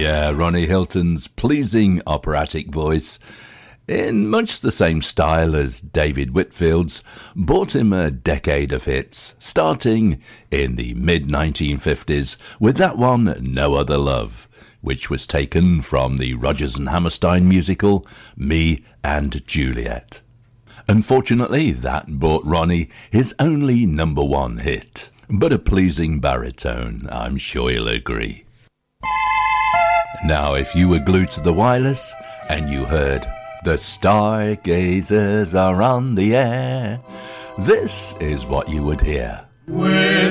Yeah, Ronnie Hilton's pleasing operatic voice, in much the same style as David Whitfield's, bought him a decade of hits, starting in the mid-1950s with that one No Other Love, which was taken from the Rodgers and Hammerstein musical Me and Juliet. Unfortunately, that bought Ronnie his only number one hit, but a pleasing baritone, I'm sure you'll agree. Now, if you were glued to the wireless and you heard "The stargazers are on the air," this is what you would hear. With